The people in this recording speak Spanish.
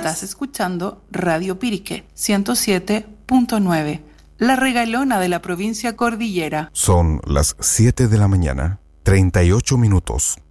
Estás escuchando Radio Pirique 107.9, la regalona de la provincia cordillera. Son las 7 de la mañana, 38 minutos.